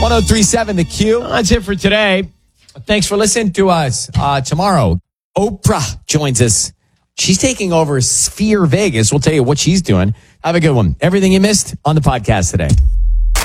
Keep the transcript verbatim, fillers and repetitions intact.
one oh three point seven The Q. That's it for today. Thanks for listening to us. Uh, tomorrow, Oprah joins us. She's taking over Sphere Vegas. We'll tell you what she's doing. Have a good one. Everything you missed on the podcast today.